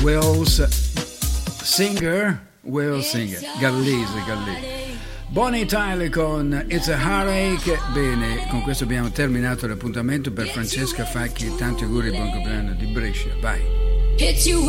Will Singer, Gallese. Bonnie Tyler con It's a Heartache. Bene, con questo abbiamo terminato l'appuntamento per Francesca Facchi. Tanti auguri, buon compleanno di Brescia. Vai.